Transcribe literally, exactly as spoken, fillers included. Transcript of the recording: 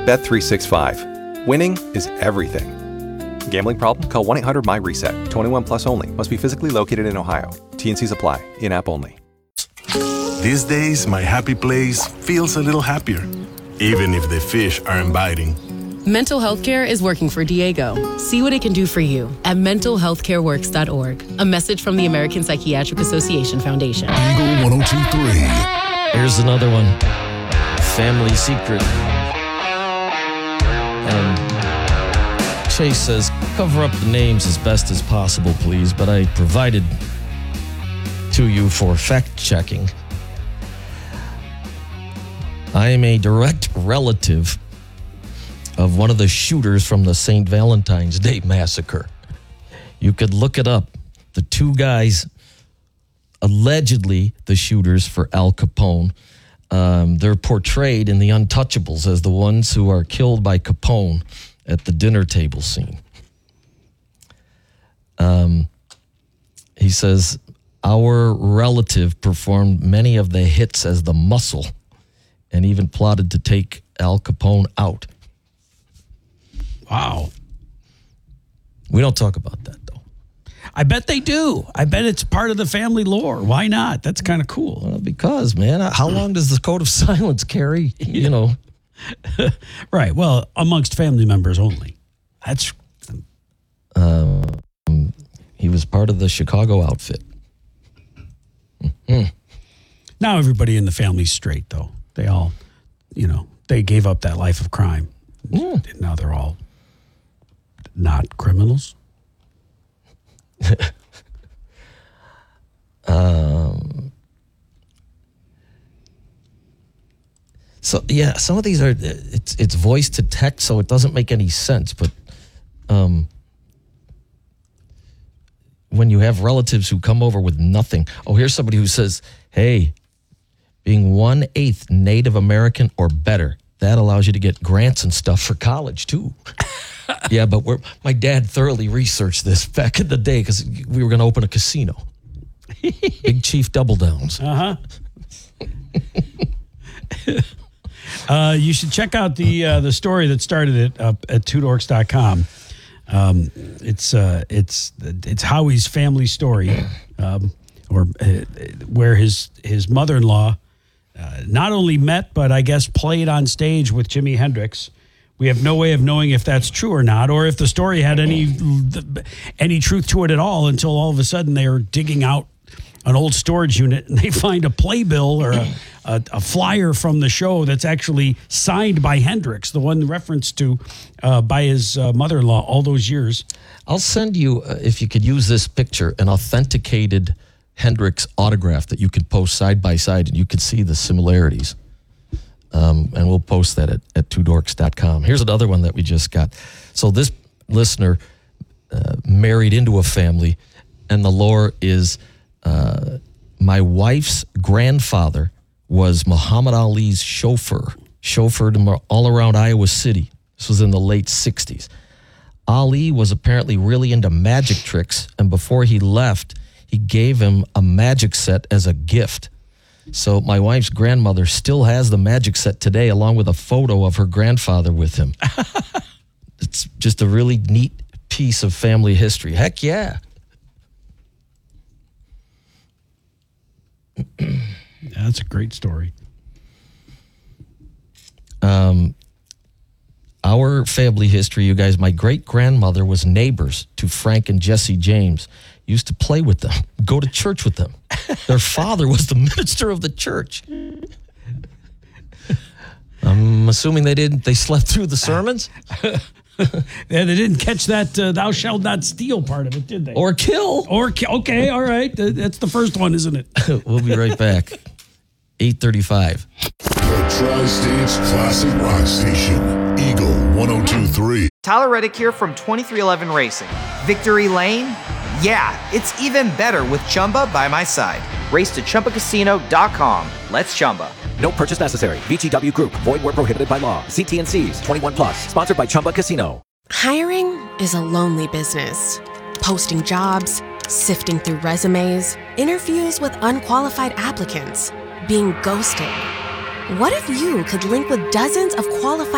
Bet three sixty-five. Winning is everything. Gambling problem? Call one eight hundred my reset. twenty-one plus only. Must be physically located in Ohio. T N Cs apply. In-app only. These days, my happy place feels a little happier, even if the fish aren't biting. Mental health care is working for Diego. See what it can do for you at mental health care works dot org. A message from the American Psychiatric Association Foundation. Eagle one oh two point three. Here's another one. Family secret. Um, Chase says, cover up the names as best as possible, please, but I provided to you for fact-checking. I am a direct relative of one of the shooters from the Saint Valentine's Day Massacre. You could look it up. The two guys, allegedly the shooters for Al Capone, um, they're portrayed in The Untouchables as the ones who are killed by Capone at the dinner table scene. Um, he says, our relative performed many of the hits as the Muscle and even plotted to take Al Capone out. Wow. We don't talk about that, though. I bet they do. I bet it's part of the family lore. Why not? That's kind of cool. Well, because, man, how long does the code of silence carry? You know. Right. Well, amongst family members only. That's. Um, he was part of the Chicago outfit. Mm-hmm. Now everybody in the family's straight, though. They all, you know, they gave up that life of crime. Mm. And now they're all not criminals. um. So yeah, some of these are it's it's voice to text, so it doesn't make any sense. But um, when you have relatives who come over with nothing, oh, here's somebody who says, "Hey, being one eighth Native American or better, that allows you to get grants and stuff for college too." Yeah, but we're, my dad thoroughly researched this back in the day because we were going to open a casino. Big Chief Double Downs. Uh-huh. uh, you should check out the uh, the story that started it up at two dorks dot com. Um, it's uh, it's it's Howie's family story, um, or uh, where his his mother-in-law uh, not only met but I guess played on stage with Jimi Hendrix. We have no way of knowing if that's true or not, or if the story had any any truth to it at all until all of a sudden they are digging out an old storage unit and they find a playbill or a, a, a flyer from the show that's actually signed by Hendrix, the one referenced to uh, by his uh, mother-in-law all those years. I'll send you, uh, if you could use this picture, an authenticated Hendrix autograph that you could post side by side and you could see the similarities. Um, and we'll post that at, at two dorks dot com. Here's another one that we just got. So this listener uh, married into a family, and the lore is uh, my wife's grandfather was Muhammad Ali's chauffeur, chauffeured him all around Iowa City. This was in the late sixties. Ali was apparently really into magic tricks, and before he left, he gave him a magic set as a gift. So my wife's grandmother still has the magic set today, along with a photo of her grandfather with him. It's just a really neat piece of family history. Heck yeah. That's a great story. Um, our family history, you guys, my great-grandmother was neighbors to Frank and Jesse James. Used to play with them, go to church with them. Their father was the minister of the church. I'm assuming they didn't. They slept through the sermons? Yeah, they didn't catch that uh, thou shalt not steal part of it, did they? Or kill. Or ki- Okay, all right. That's the first one, isn't it? We'll be right back. eight thirty-five. The Tri-State's classic rock station, Eagle one oh two point three. Tyler Reddick here from twenty-three eleven Racing. Victory Lane? Yeah, it's even better with Chumba by my side. Race to Chumba Casino dot com. Let's Chumba. No purchase necessary. V G W Group. Void where prohibited by law. See T and C's. twenty-one plus. Sponsored by Chumba Casino. Hiring is a lonely business. Posting jobs, sifting through resumes, interviews with unqualified applicants, being ghosted. What if you could link with dozens of qualified